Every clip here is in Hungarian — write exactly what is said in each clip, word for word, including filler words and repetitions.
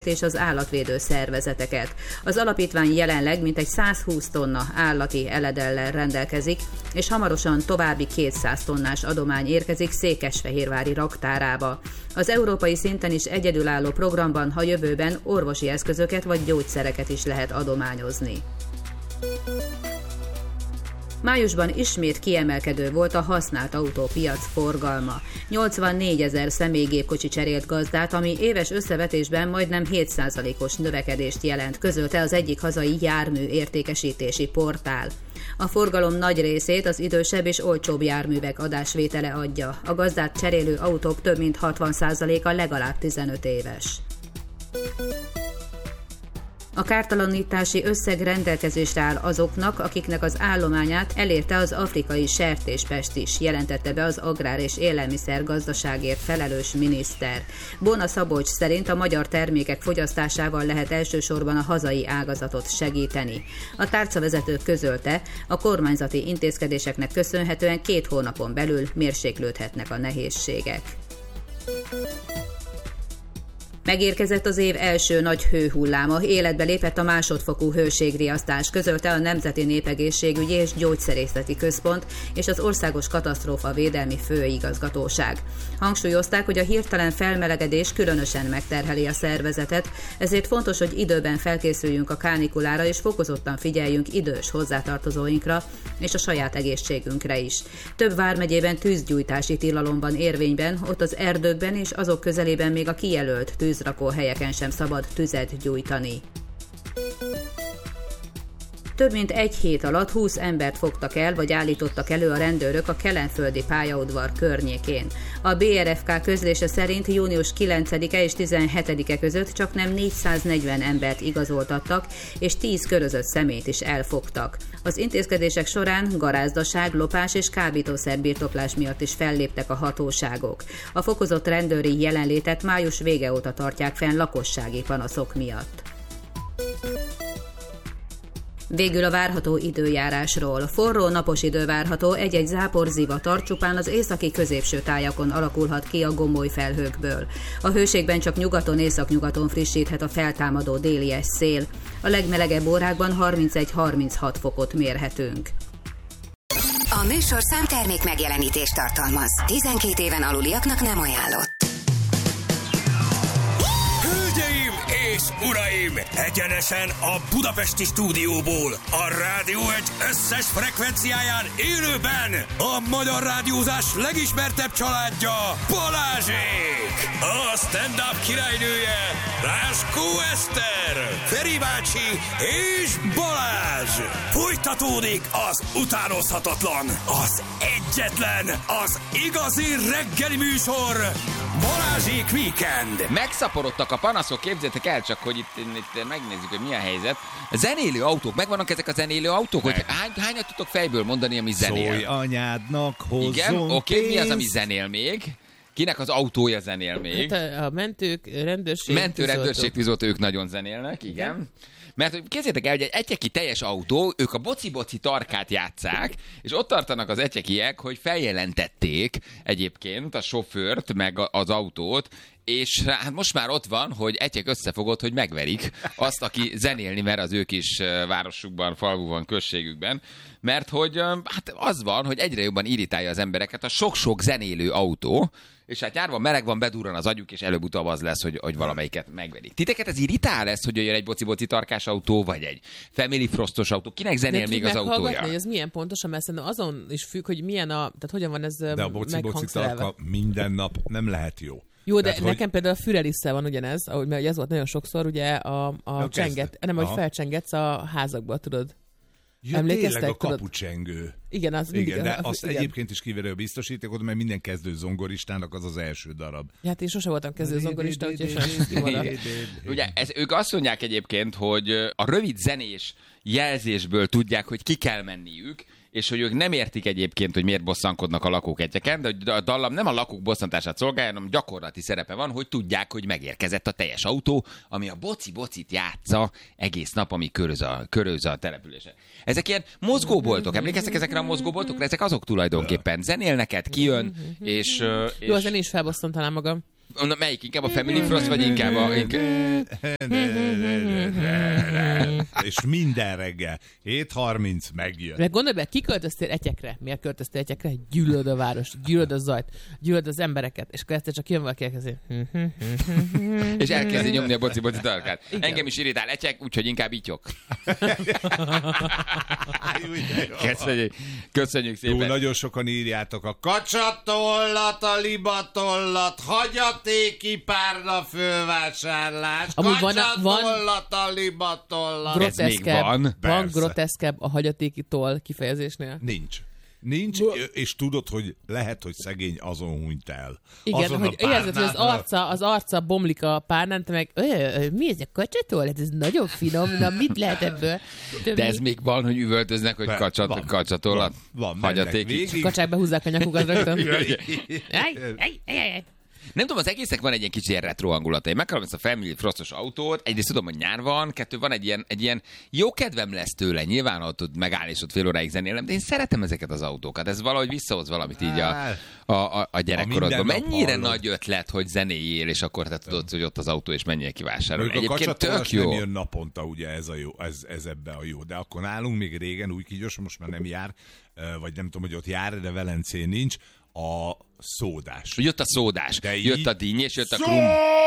és az állatvédő szervezeteket. Az alapítvány jelenleg mintegy százhúsz tonna állati eledellel rendelkezik, és hamarosan további kétszáz tonnás adomány érkezik Székesfehérvári raktárába. Az európai szinten is egyedülálló programban a jövőben orvosi eszközöket vagy gyógyszereket is lehet adományozni. Májusban ismét kiemelkedő volt a használt autópiac forgalma. nyolcvannégyezer személygépkocsi cserélt gazdát, ami éves összevetésben majdnem hét százalékos növekedést jelent, közölte az egyik hazai jármű értékesítési portál. A forgalom nagy részét az idősebb és olcsóbb járművek adásvétele adja. A gazdát cserélő autók több mint hatvan százaléka legalább tizenöt éves. A kártalanítási összeg rendelkezésre áll azoknak, akiknek az állományát elérte az afrikai sertéspest is, jelentette be az agrár- és élelmiszergazdaságért felelős miniszter. Bóna Szabolcs szerint a magyar termékek fogyasztásával lehet elsősorban a hazai ágazatot segíteni. A tárcavezető közölte, a kormányzati intézkedéseknek köszönhetően két hónapon belül mérséklődhetnek a nehézségek. Megérkezett az év első nagy hőhulláma, életbe lépett a másodfokú hőségriasztás, közölte a Nemzeti Népegészségügyi és Gyógyszerészeti Központ és az Országos Katasztrófavédelmi Főigazgatóság. Hangsúlyozták, hogy a hirtelen felmelegedés különösen megterheli a szervezetet, ezért fontos, hogy időben felkészüljünk a kánikulára és fokozottan figyeljünk idős hozzátartozóinkra és a saját egészségünkre is. Több vármegyében tűzgyújtási tilalom van érvényben, ott az erdőkben és azok közelében még a kijelölt tűzrakóhelyeken sem szabad tüzet gyújtani. Több mint egy hét alatt húsz embert fogtak el, vagy állítottak elő a rendőrök a kelenföldi pályaudvar környékén. A bé er ef ká közlése szerint június kilencedike és tizenhetedike között csaknem négyszáznegyven embert igazoltattak, és tíz körözött személyt is elfogtak. Az intézkedések során garázdaság, lopás és kábítószerbirtoklás miatt is felléptek a hatóságok. A fokozott rendőri jelenlétet május vége óta tartják fenn lakossági panaszok miatt. Végül a várható időjárásról. Forró napos idő várható, egy-egy záporzivatar csupán az északi középső tájakon alakulhat ki a gomoly felhőkből. A hőségben csak nyugaton, északnyugaton frissíthet a feltámadó délies szél. A legmelegebb órákban harmincegy-harminchat fokot mérhetünk. A műsorszám termék megjelenítést tartalmaz. tizenkét éven aluliaknak nem ajánlott. Hölgyeim és uraim! Egyenesen a budapesti stúdióból, a Rádió egy összes frekvenciáján élőben a magyar rádiózás legismertebb családja, Balázsék! A stand-up királynője, Ráskó Eszter, Feri bácsi és Balázs! Folytatódik az utánozhatatlan, az egyetlen, az igazi reggeli műsor, Balázsék Weekend! Megszaporodtak a panaszok, képzeljétek el csak, hogy itt, itt megnézzük, hogy mi a helyzet. A zenélő autók, megvannak ezek a zenélő autók, Meg. hogy hány, hányat tudtok fejből mondani, ami zenél? Szólj anyádnak, hozzon Igen, oké, okay, mi az, ami pénzt? zenél még? Kinek az autója zenél még? Hát a, a mentők, rendőrség, Mentő, rendőrség, tűzoltó, ők nagyon zenélnek, igen. igen. Mert képzeljétek el, hogy egy egyeki teljes autó, ők a boci-boci tarkát játsszák, és ott tartanak az egyekiek, hogy feljelentették egyébként a sofőrt, meg az autót, és hát most már ott van, hogy egyek összefogott, hogy megverik azt, aki zenélni mer az ő kis városukban, falvúban, községükben, mert hogy hát az van, hogy egyre jobban irritálja az embereket a sok-sok zenélő autó, és hát nyárban meleg van, bedurran az agyuk, és előbb-utóbb az lesz, hogy, hogy valamelyiket megverik. Titeket ez irritál lesz, hogy jön egy boci-boci tarkás autó, vagy egy Family Frostos autó? Kinek zenél még az autója? Hogy ez milyen pontosan, mert szerintem azon is függ, hogy milyen a, tehát hogyan van ez De a boci-boci tarka minden nap nem lehet jó. Jó, de Tehát, nekem hogy... például a Fürelisszel van ugyanez, ahogy, mert ez volt nagyon sokszor, ugye a, a ja, csenget, nem, hogy felcsengetsz a házakba, tudod. Ja, tényleg a kapucsengő. Igen, az mindig. Igen, de a, azt igen. egyébként is kiverő biztosítékot, mert minden kezdő zongoristának az az első darab. Hát én sose voltam kezdő zongorista, úgyhogy sajnos kimaradt. Ugye, ez, ők azt mondják egyébként, hogy a rövid zenés jelzésből tudják, hogy ki kell menniük, és hogy ők nem értik egyébként, hogy miért bosszankodnak a lakók egyeken, de a dallam nem a lakók bosszantását szolgálja, hanem gyakorlati szerepe van, hogy tudják, hogy megérkezett a teljes autó, ami a boci-bocit játsza egész nap, ami köröz a, köröz a települése. Ezek ilyen mozgóboltok, emlékeztek ezekre a mozgóboltokra? Ezek azok tulajdonképpen. Zenélneket, kijön, és... és... Jó, azért én is felbosszantanám magam. Na, melyik? Inkább a Family Frost, vagy inkább a... Inkább... És minden reggel hét harminc megjön. De gondolj be, ki költöztél Etyekre? Miért költöztél Etyekre? Gyűlöd a város, gyűlöd a zajt, gyűlöd az embereket, és akkor ezt csak jön valaki elkezdi. És elkezdi nyomni a boci-boci tarkát. Igen. Engem is irritál Etyek, úgyhogy inkább ítyok. Köszönjük, köszönjük szépen. Jó, nagyon sokan írjátok a kacsatollat, a libatollat, hagyatéki párna fölvásárlás, kacsatollat, a libatollat. Groteszkebb, van? van groteszkebb a hagyatéki toll kifejezésnél? Nincs. Nincs, és tudod, hogy lehet, hogy szegény azon hunyt el. Igen, azon hogy érzed, hogy az arca, az arca bomlik a párnán, te meg, mi ez a kacsatól? Hát ez nagyon finom, na mit lehet ebből? Többi? De ez még van, hogy üvöltöznek, hogy kacsat, van, kacsatollat, van, hagyatéki. Kacsák behúzzák a nyakukat rögtön. Aj, aj, aj, aj. Nem tudom, az egésznek van egy ilyen kicsi ilyen retro hangulata. Én megkapom ezt a Family Frostos autót, egyrészt tudom, hogy nyár van, kettő van egy ilyen, egy ilyen jó kedvem lesz tőle, nyilván ott tud megállni, és ott fél óráig zenélem, de én szeretem ezeket az autókat. Ez valahogy visszahoz valamit így a, a, a, a gyerekkorodban. Mennyire hallod. Nagy ötlet, hogy zenéljél, és akkor te tudod, hogy ott az autó, és menjél kivásárolni. Egyébként tök jó. Nem jön naponta, ugye ez, a jó, ez, ez ebbe a jó. De akkor nálunk még régen új kígyos, most már nem jár, vagy nem tudom, hogy ott jár, de Velencén nincs, a szódás. Jött a szódás, de jött így... a dinnyés, jött a krumpli.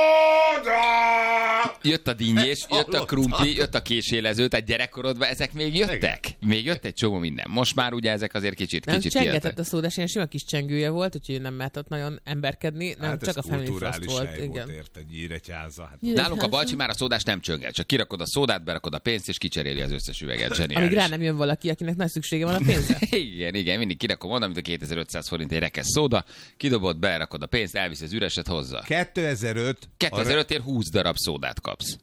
Jött a dinnyés, jött a krumpli, jött a késélező, tehát gyerekkorodban ezek még jöttek. Még jött egy csomó minden. Most már ugye ezek azért kicsit nem kicsit csengetett kijöttek. a szódás, ilyen sima kis csengője volt, úgyhogy nem mehetett nagyon emberkedni, nem hát csak a Family Frost volt. Igen. Érted, Nyíregyháza. Hát. Nálunk a Balcsi már a szódás nem csönget, csak kirakod a szódát, berakod a pénzt, és kicseréli az összes üveget. Zseniális. Amíg rá nem jön valaki, akinek nagy szüksége van a pénzre. igen, igen, mindig kirakom oda, mint a kétezer-ötszáz forint egy rekesz szóda, kidobod, berakod a pénzt, elvisz az üreset hozzá. kétezer-öt kétezer-ötért húsz darab szódát kapsz.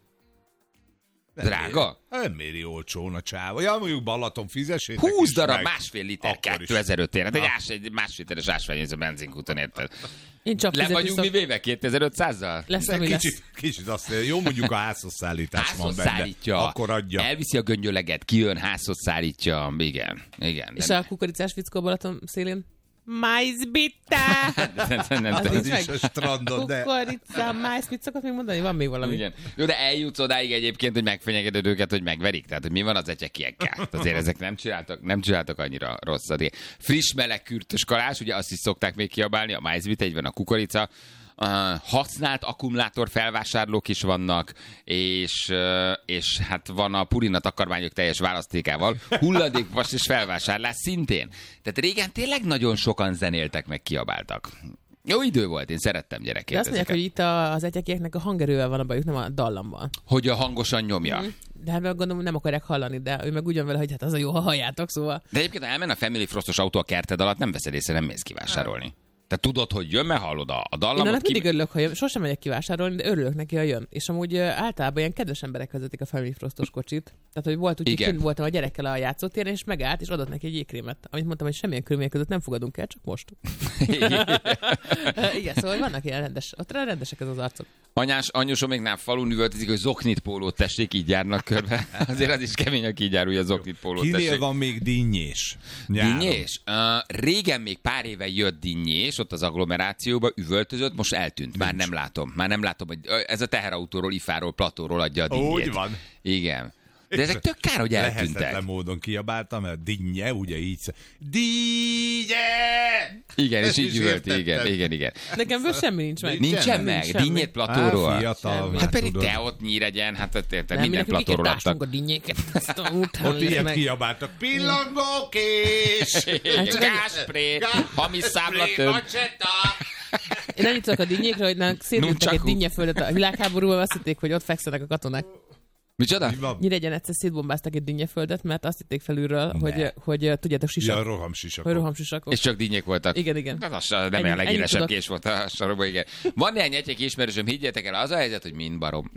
Drága? Nem méri olcsón a csáva. Ja, mondjuk Balaton fizessétek. húsz darab, másfél liter kétezer-ötért. Hát egy, ás, egy másfél literes ásványvíz a benzinkúton, érted? Én csak le vagyunk mi véve kétezer-ötszázzal? Lesz, ami kicsit, lesz. Kicsit azt jó, mondjuk a házhoz szállítás házhoz van benne. Szállítja. Akkor adja. Elviszi a göngyöleget, kijön, házhoz szállítja. Igen, igen. És a kukoricás fickó Balaton szélén? Májzbitta! nem, nem, az is a strandon, de... Kukorica, májz, mit szokott még mondani? Van még valami. Igen. Jó, de eljutsz odáig egyébként, hogy megfenyegeted őket, hogy megverik. Tehát, hogy mi van az etyekiekkel. Azért ezek nem csináltak, nem csináltak annyira rosszat. Friss, meleg, kürtös kalás, ugye azt is szokták még kiabálni, a májzbitta, így van a kukorica. Uh, használt akkumulátor felvásárlók is vannak, és, uh, és hát van a Purina takarmányok teljes választékával, hulladékvas és felvásárlás szintén. Tehát régen tényleg nagyon sokan zenéltek, meg kiabáltak. Jó idő volt, én szerettem gyerekként. De azt mondják, hogy itt a, az etyekieknek a hangerővel van a bajuk, nem a dallammal. Hogy a hangosan nyomja. Mm. De hát gondolom, nem akarják hallani, de ő meg ugyan vele, hogy hát az a jó, ha halljátok, szóval. De egyébként, ha elmen a Family Frostos autó a kerted alatt, nem veszed észre, nem mész kivásárolni. Te tudod, hogy jön, mert hallod a, a dallamot. Én annak mindig ki... örülök, ha jön. Sosem megyek kivásárolni, de örülök neki, ha jön. És amúgy általában ilyen kedves emberek vezetik a Family Frostos kocsit. Tehát, hogy volt úgy, hogy voltam a gyerekkel a játszótéren, és megállt, és adott neki egy jégkrémet. Amit mondtam, hogy semmilyen körülmények között nem fogadunk el, csak most. Igen, szóval vannak ilyen rendes, ott rendesek ez az arcok. Anyás, anyósom még nem falun üvöltözik, hogy zoknit pólót tessék, így járnak körbe. Azért az is kemény, aki így jár, hogy a zoknit pólót tessék. Kinél van még dinnyés? Dinnyés? Uh, régen még pár éve jött dinnyés, ott az agglomerációba üvöltözött, most eltűnt. Már Nincs. nem látom. Már nem látom, hogy ez a teherautóról, ifáról, platóról adja a dinnyét. Úgy van. Igen. De ezek tök kár, hogy eltűntek. Lehetetlen módon kiabáltam, mert dinnye, ugye így dinnye! Igen, és így üvölti, igen, igen, igen. Nekem ből semmi nincs meg. Nincsen meg, dinnyét platóról. Á, fiatal, hát pedig te ott Nyíregyen, hát te minden platóról adtak. a dinnyéket. Ott ilyet kiabáltak. Pillangókés! Gáspré! Hamis számlatöbb! Én annyit tudok a dinnyékre, hogy szétlőttek egy dinnyeföldet a világháborúban, azt hitték, hogy ott fekszenek a katonák. Micsoda? Nyíregyen egyszer szétbombáztak egy dinnyeföldet, mert azt hitték felülről, hogy, hogy tudjátok, sisak. Ja, rohamsisakok. Hogy rohamsisakok. És csak dinnyék voltak. Igen, igen. Hát az nem olyan legélesebb kés volt a sarokban, igen. Van néhány egyek ismerősöm, higgyétek el, az a helyzet, hogy mind barom.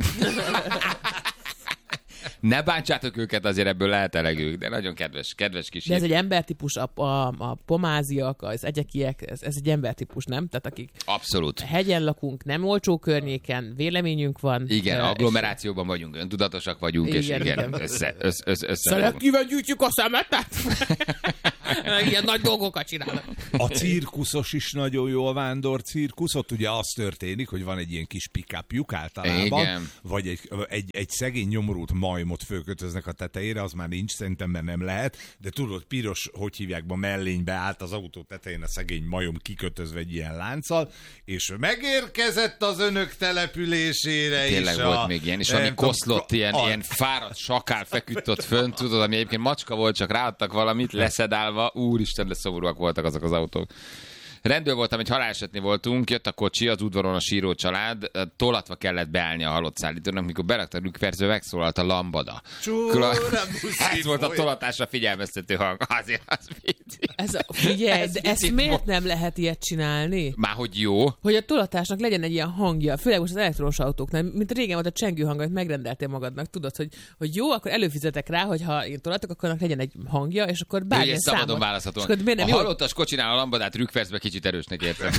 Ne bántsátok őket, azért ebből lehet elegük, de nagyon kedves, kedves kis. De ez egy embertípus, a, a, a pomáziak, az egyekiek, ez, ez egy embertípus, nem? Tehát akik abszolút. Hegyen lakunk, nem olcsó környéken, véleményünk van. Igen, uh, agglomerációban és... vagyunk, öntudatosak vagyunk, igen, és igen, igen. össze, össze, össze, össze Szelektíven gyűjtjük a szemetet! Ilyen nagy dolgokat csinálnak. A cirkuszos is nagyon jó, a vándor cirkusz. Ott ugye az történik, hogy van egy ilyen kis pick-upjuk általában, igen. Vagy egy, egy, egy szegény nyomorult majmot fölkötöznek a tetejére, az már nincs, szerintem, mert nem lehet, de tudod, piros, hogy hívják ma, mellénybe állt az autó tetején a szegény majom kikötözve egy ilyen lánccal, és megérkezett az önök településére. Tényleg is volt a, még ilyen, és ami koszlott, ilyen, a... ilyen fáradt sakál feküdt ott fönt, tudod, ami egyébként macska volt, csak ráadtak valamit, leszedálva, úristen, de szomorúak voltak azok az autók. Rendőr voltam, egy halálesetnél voltunk, jött a kocsi, az udvaron a síró család, tolatva kellett beállni a halott szállítónak, mikor berakta a rükverző, megszólalt a lambada. Csúra, ez volt a tolatásra figyelmeztető hang. Azért az vicci. Ez a, figyelj, ez de ezt miért nem lehet ilyet csinálni? Már hogy jó. Hogy a tolatásnak legyen egy ilyen hangja, főleg most az elektromos autóknál, mint régen volt a csengő hang, amit megrendeltél magadnak, tudod, hogy, hogy jó, akkor előfizetek rá, hogy ha én tolatok, akkor annak legyen egy hangja, és akkor bármilyen számot. Szabadon választhatóan. A halottas kocsinál a lambadát rükverzbe kicsit erősnek értem.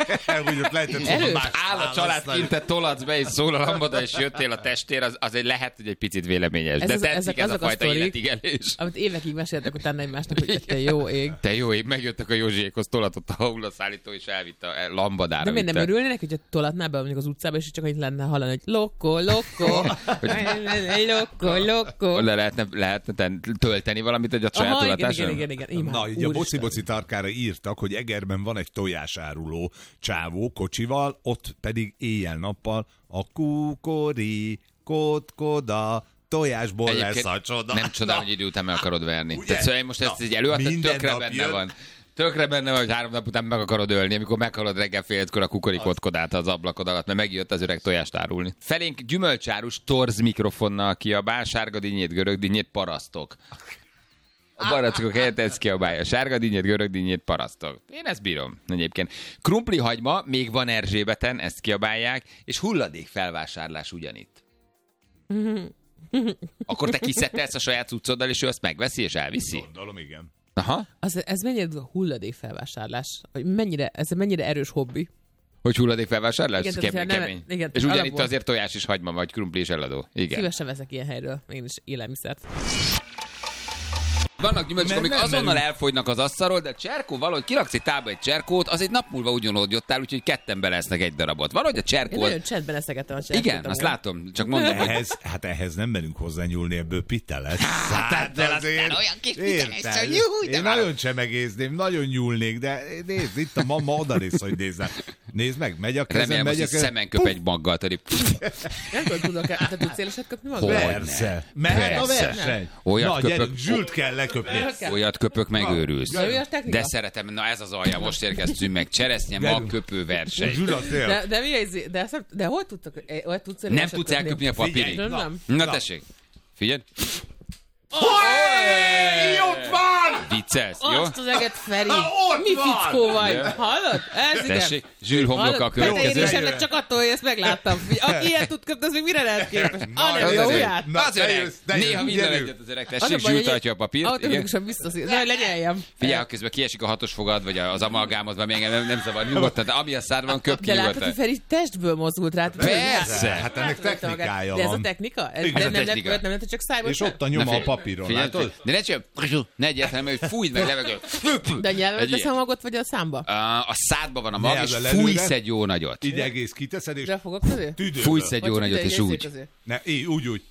Áll a család kint, te tolatsz be, és szól a lambada, és jöttél a testér, az, az egy lehet, hogy egy picit véleményes. Ez de az, tetszik ez a fajta életigelés. Amit évekig meséltek utána egymásnak, hogy te jó ég. Te jó ég, megjöttek a Józsiékhoz, tolatott a hullaszállító, és elvitte a lambadára. De miért nem örülnének, hogy tolatnál be mondjuk az utcába, és csak annyit lenne hallani, hogy lokko, lokko, lokko, lokko. Le lehetne, lehetne tölteni valamit egy a saját tolatáson? Igen, igen, igen. Na, így a boci-boci tarkára írtak, hogy Egerben van egy tojásáruló csávó kocsival, ott pedig éjjel-nappal a kukori, kotkoda, tojásból egyébként lesz a csoda. Nem csodál, hogy idő után meg akarod verni. Tehát szóval most ezt egy előadtad, tökre benne jön. Van. Tökre benne van, hogy három nap után meg akarod ölni, amikor meghalod reggel fél hétkor a kukorikotkodát az ablakod alatt, mert megjött az öreg tojást árulni. Felénk gyümölcsárus torz mikrofonnal kiabál, sárga dinnyét, görög dinnyét, parasztok. A barackok helyett ez kiabálja. Sárga dinnyét, görög dinnyét, parasztok. Én ezt bírom egyébként. Krumpli hagyma, még van Erzsébeten, ezt kiabálják, és hulladék felvásárlás ugyanitt. Akkor te kiszedtelsz a saját cuccoddal, és ő azt megveszi, és elviszi? Gondolom, igen. Aha. Az, ez mennyire a hulladék felvásárlás? Vagy mennyire, ez mennyire erős hobbi? Hogy hulladék felvásárlás? Igen, kemény, nem, kemény. Igen, és ugyanitt azért tojás is hagyma, vagy krumpli is eladó. Igen. Szívesen veszek ilyen helyről, én is élelmiszert. Vannak gyümölcsök, amik azonnal elfogynak az asztalról, de cserkó valahogy kiraksz egy tába egy cserkót, az egy nap múlva ugyanúgy jottál, úgyhogy ketten belesznek egy darabot. Valahogy a cserkó. Én nagyon csendben eszegettem a cserkót. Igen, azt látom, csak mondom. Ehhez, hát ehhez nem merünk hozzányúlni, ebből pite lesz. Hát, hát de aztán olyan kis pite lesz, hogy jó, de én már... nagyon csemegézném, nagyon nyúlnék, de nézd, itt a mama oda néz, hogy nézzel. Nézd meg, megy a kezem, remélem, megy a kezem. Szemen köp egy maggal, tadi. Nem tudom, tudok, te tudsz éleset köpni maggal? Persze. Mehet a verseny. Olyat köpök. Zsült kell leköpni. Olyat köpök, megőrülsz. De szeretem, na ez az alja, most érkeztünk meg. Cseresznye magköpő verseny. De, de, mi ez, de, de hol tudtok, hol tudsz nem tudsz elköpni a papírig. Nem. Na tessék, figyeld. Hey, ott van! Viccelsz, jó? Azt az eget, Feri. Mi fickó vagy? Hallod? Ez igen. Tessék, Zsül homloka a következő. Én sem csak attól, hogy ezt megláttam. Aki ilyet tud köpni, az még mire lehet képes? Ah, nem, jó, ujját. Az öreg. Néha minden egyet az öreg. Tessék, Zsül tartja a papírt. Automatikusan visszaszír. Na, lenyeljem. Figyelj, ha közben kiesik a hatos fogad, vagy az amalgámod, vagy még engem nem zavar nyugodtan. De ami a szárban köp ki nyugodtan. De látod, hogy Feri testből mozdult rá. Persze. Hát ennek technikája van. De ez a technika? Ez nem lehet, csak szájból. És ott a nyoma a papíron, látod? De ne csak, ne egyáltalán, hogy fújd meg levegő. De nyelven tesz a magot, vagy a számba? A szádban van a mag, és fújsz egy jó nagyot. Így egész kiteszed, és... De fogok közé? Fújsz egy jó nagyot, és úgy. Ne, így, úgy, úgy.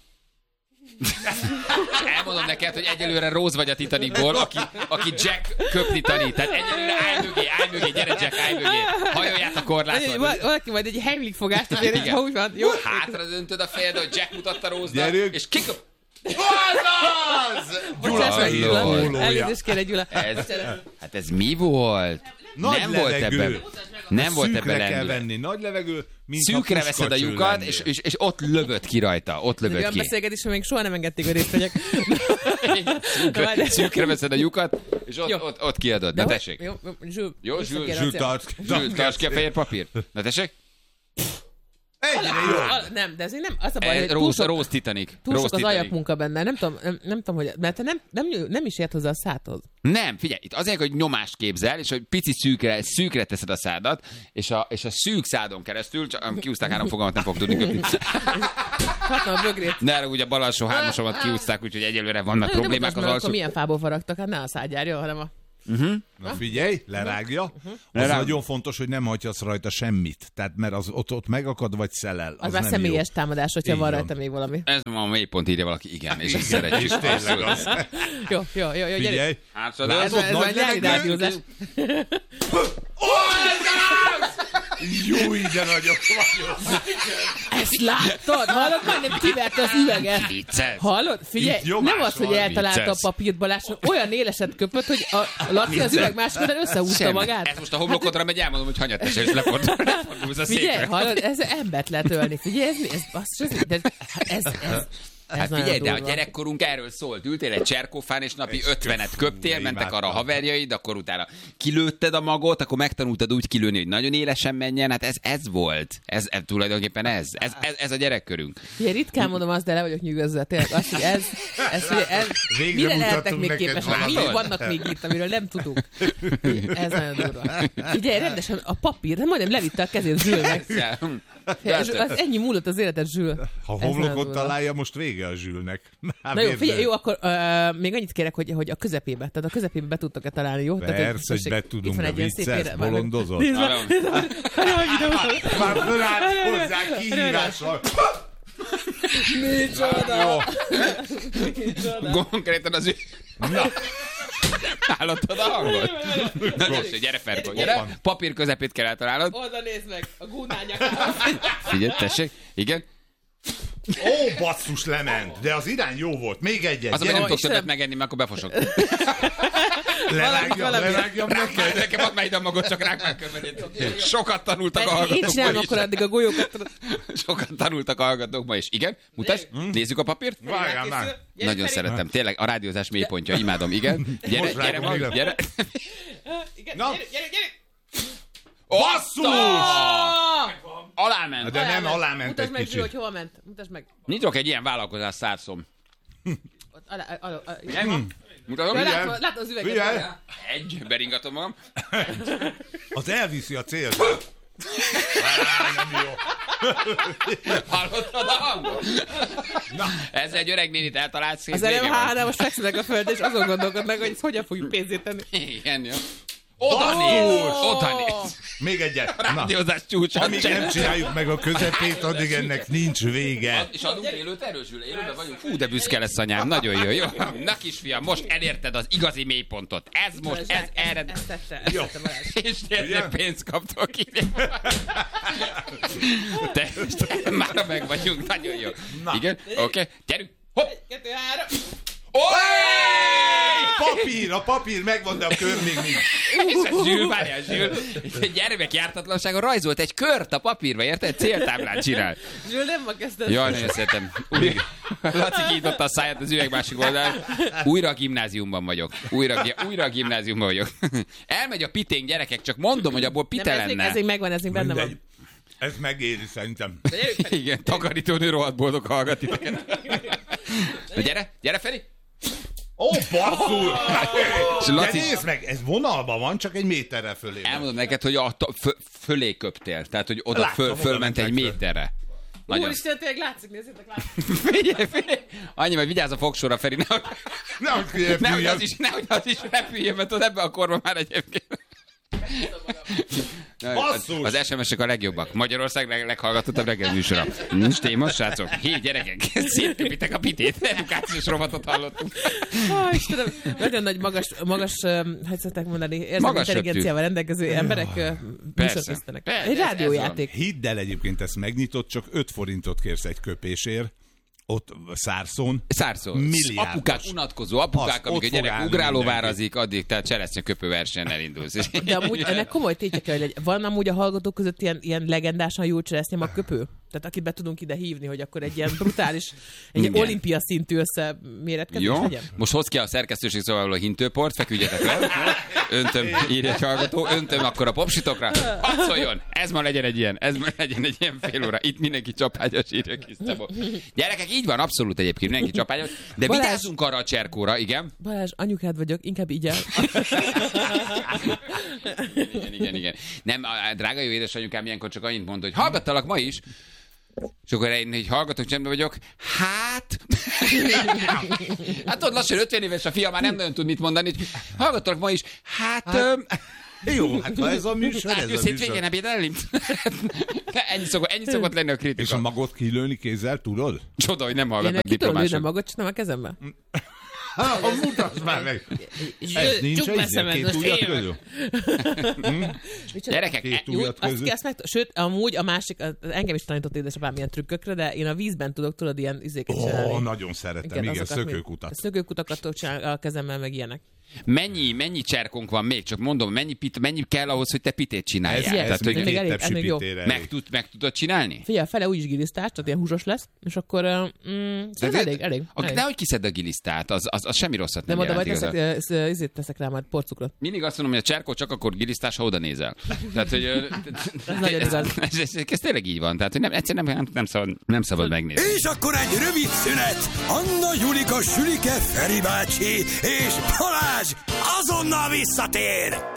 Elmondom neked, hogy egyelőre Rose vagy a Titanicból, aki, aki Jack köpni tanít. Tehát egyelőre állj mögé, állj mögé, gyere Jack, állj mögé. Hajolját a korlátot. Valaki majd egy Heimlich fogást, azért, ha úgy van. Jó? Hátra döntöd a fejed, hogy Jack mutatta Rose-nak, és kiköp... Az! Gyula! Elnézést kérek, Gyula. Ez, hát ez mi volt? Nagy nem levegő. volt ebben. Nem volt ebben kell lendület. venni, nagy levegő, mint szűkre veszed a lyukat, és, és, és ott lövöd ki rajta. Ott lövöd olyan ki. Olyan beszélgetés, hogy még soha nem engedték, hogy részt vegyek. szűkre, szűkre veszed a lyukat, és ott, ott, ott kiadod. Na tessék. Jó, Zsül. Jó, Zsül, Zsül, tarts. Zsül, tarts ki a fehér papírt. Na tessék. Egyre jó. Nem, de ez nem, az a baj, hogy túl Rose, sok, Rose Titanic. túl Rose sok az Titanic. alapmunka benne. Nem tudom, nem, nem tudom, hogy... Mert te nem, nem, nem is ért hozzá a szádhoz. Nem, figyelj, itt azért, hogy nyomást képzel, és hogy pici szűkre, szűkre teszed a szádat, és a, és a szűk szádon keresztül, csak kiúzták három fogalmat, nem fog tudni köpni. Hatna a bögrét. Ne arra, ugye a bal alsó hármasomat kiúzták, úgyhogy egyelőre vannak de problémák az alsó. alsó. Milyen fából faragtak? Hát ne a szágyár, jó, hanem a Uh-huh. Na figyelj, lerágja. Uh-huh. Az Lerág. Nagyon fontos, hogy nem hagyhatsz rajta semmit. Tehát mert az ott, ott megakad, vagy szelel. Az, az már személyes jó. Támadás, hogyha van rajta még valami. Ez a mélypont írja valaki, igen, és ezt szeretjük. Tényleg az. Jó, jó, jó, jó. Figyelj. Látod, ez már nyári rádiózás. Jó, de nagyok vagyok. Ezt láttad? Hallod? Majdnem kiverte az üveget. Vicces. Hallod? Figyelj, nem az, hogy eltalálta a papírt Balázs, olyan éleset köpött, hogy a Laci az üveg máskor összehúzta magát. Ez most a homlokodra megy, elmondom, hogy hanyat esel, és lefordulsz a székre. Figyelj, hallod? Ez embert lehet ölni. Figyelj, ez mi? Ez basszus, ez... ez, ez Hát figyelj, de a gyerekkorunk erről szólt. Ültél egy cserkófán, és napi ötvenet köptél, mentek arra a haverjaid, akkor utána kilőtted a magot, akkor megtanultad úgy kilőni, hogy nagyon élesen menjen. Hát ez, ez volt. Ez, ez tulajdonképpen ez. Ez, ez, ez a gyerekkorünk. Ugye ritkán mondom azt, de le vagyok nyűgözve. Tényleg azt, hogy ez, ez, ez, ez mire lehetnek még képesek? Mire vannak még itt, amiről nem tudunk? Ez nagyon durva. Figyelj, rendesen a papír, nem majdnem levitte a kezét Zsülnek. És az ennyi múlott az életed, Zsül. Ha homlokot találja, most vége a Zsülnek. Na jó, figyelj, jó, akkor uh, még annyit kérek, hogy, hogy a közepébe, tehát a közepébe be tudtok-e találni, jó? Persze, tehát, hogy, hogy be tudunk, de vicces, bolondozott. Már fölállt hozzá kihívással. Micsoda! Konkrétan az ő... Na. Hallottad a hangot? Na, gyere, gyere Ferko, gyere. Papír közepét kell eltalálnod. Oda nézd meg, a gúnányak. Figyelj, tessék, igen. Ó, basszus, lement, de az irány jó volt. Még egyet. Az, hogy nem tudok többet megenni, mert akkor befosok. Lerágjam, lerágjam neked. Nekem add már ide a magot, csak rák már követ. Sokat tanultak a hallgatók ma is. Én csinálom akkor addig a golyókat. Sokat tanultak a hallgatók ma is. Igen, mutasd, nézzük a papírt. Várjál már. Nagyon szeretem, tényleg a rádiózás mélypontja, imádom, igen. Gyere, gyere, gyere, gyere. Igen, gyere, gyere. Basszus! Aláment. De nem aláment. Mutasd meg, Zsül, hogy hova ment. Mutasd meg. Nyitok egy ilyen vállalkozás szárszom. Mutatom? Látod az üveget. Egy, beringatom magam. Az elviszi a célba. Nem jó. Hallottad a hangot? Na. Ez egy öreg nénit eltalált szét. Az előbb há, most fekszenek a földre, és azon gondolkodnak, hogy hogyan fogjuk pénzét tenni. Igen, jó. Oda néz! Oda néz! Még egyet. A rádiózás csúcsán. Amíg nem csináljuk meg a közepét, addig ennek nincs vége. És adunk élőt, erősül, élőben vagyunk. Fú, de büszke lesz anyám, nagyon jó, jó. Na kisfiam, most elérted az igazi mélypontot. Ez most, ez erre... Ezt tette, ezt tette Balázs. És tényleg pénzt kaptok ki. Te, te, már meg vagyunk, nagyon jó. Igen, oké, gyerünk. Hopp! Kettő, három. Papír, a papír megvan, de a kör még nincs. És a Zsül, várjál, Zsül, egy gyermek jártatlansága rajzolt egy kört a papírba, érted? Céltáblát csinál. Zsül, nem ma kezdett. Jaj, nagyon szeretem. Laci kinyitotta a száját az üveg másik oldalán. Újra a gimnáziumban vagyok. Újra, újra a gimnáziumban vagyok. Elmegy a piténk, gyerekek, csak mondom, hogy abból pite nem, lenne. Ez még megvan, ez még benne van. Ez megéri szerintem. Igen, takarítónő rohadt boldog hallgat titeket. Na gyere, gyere Feri! Ó, basszul! De nézd meg, ez vonalban van, csak egy méterre fölé. Elmondom neked, hogy a f- fölé köptél, tehát hogy oda föl, fölment egy méterre. Nagyon. Úristen, tényleg látszik, nézzétek, látszik. Figyelj, figyelj! Annyi, mert vigyázz a fogsorra, Feri, nehogy, nehogy, nehogy, az, is, nehogy az is repüljön, mert ott ebben a korban már egyébként. Az, az es em es-ek a legjobbak. Magyarország leg, leghallgatottabb reggelműsora. Nincs téma, srácok. Hé, gyerekek, szétköpitek a pitét. Edukációs rovatot hallottunk. Oh, Istenem, nagyon nagy magas, magas hogy szokták mondani, érzelmi intelligenciával rendelkező emberek műsorkészítenek. Egy rádiójáték. Hidd el, egyébként ezt megnyitott, csak öt forintot kérsz egy köpésért. Ott Szárszón. Szárszón. Apukák, unatkozó apukák, amíg a gyerek ugrálóvárazik, addig tehát cseresznye köpő versenyen elindulsz. De amúgy ennek komoly tétje, hogy van amúgy a hallgatók között ilyen, ilyen legendásan jó cseresznye a köpő? Tehát akit be tudunk ide hívni, hogy akkor egy ilyen brutális, egy igen. olimpia szintű összeméretkezés legyen. Most hoz ki a szerkesztőség szóval a hintőport, feküdjetek le. Öntöm, írja egy hallgató, öntöm akkor a popsitokra. Hadd szóljon, ez ma legyen egy ilyen, ez ma legyen egy ilyen fél óra. Itt mindenki csapágyas, írja kis Szabó. Gyerekek, így van, abszolút egyébként mindenki csapágyas, de Balázs, vigyázzunk arra a cserkóra, igen. Balázs, anyukád vagyok, inkább így el. igen, igen, igen. Nem, a drága jó édesanyukám ilyenkor csak annyit mond, hogy hallgattalak ma is, És akkor én egy hallgatok, csendben vagyok, hát... hát ott lassan ötven éves a fia, már nem nagyon tud mit mondani. Hallgatok ma is, hát... hát... Öm... Jó, hát ha ez a műsor, hát, ez a műsor. ebédelni? ennyi, szokott, ennyi szokott lenni a kritika. És a magot kilőni kézzel, tudod? Csoda, hogy nem hallgatnak diplomások. Én a magot, csinálom a kezembe. Ha, mutasd már meg! Ez nincs egy két ujjat közül? Gyerekek, két ujjat közül? Sőt, amúgy a másik, engem is tanított édesapám ilyen trükkökre, de én a vízben tudok, tudod, ilyen izéket csinálni. Ó, nagyon szeretem, igen, igen szökőkutat. Szökőkutakat tudok csinálni a kezemmel, meg ilyenek. Mennyi, mennyi cserkónk van még? Csak mondom, mennyi, pit, mennyi kell ahhoz, hogy te pitét csináljál? Ez, tehát, ez hogy még elég, tepsi elég jó. Meg, tud, meg tudod csinálni? Figyelj, fele úgyis gilisztás, tehát ilyen húsos lesz, és akkor mm, de de, elég, elég. A, elég. Nehogy kiszedd a gilisztát, az, az, az semmi rosszat nem, nem jelent igazán. De majd teszek, ezért teszek rá majd porcukrot. Mindig azt mondom, hogy a cserkó csak akkor gilisztás, ha oda nézel. Tehát, hogy... ez nagyon igaz. Ez, ez, ez, ez tényleg így van, tehát hogy nem, egyszerűen nem, nem, nem, szabad, nem szabad megnézni. És akkor egy rövid szünet. Anna, Julika, Sülike, Feri bácsi és Balázs azonnal visszatér!